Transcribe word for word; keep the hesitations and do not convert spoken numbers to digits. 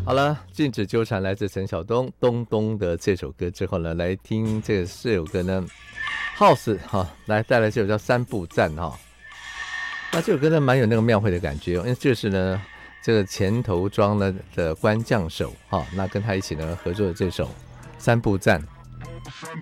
好了，禁止纠缠来自陈晓东东东的这首歌之后呢，来听这这首歌呢 House 哈，来带来这首叫三步赞哈。那这首歌呢蛮有那个庙会的感觉，因为就是呢这个前头庄呢的关将手哈，那跟他一起呢合作的这首三步赞。